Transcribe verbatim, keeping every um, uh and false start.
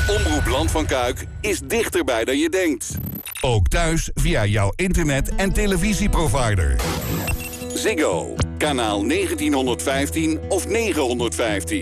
Omroep Land van Kuik is dichterbij dan je denkt. Ook thuis via jouw internet- en televisieprovider. Ziggo, kanaal negentien vijftien of negenhonderdvijftien.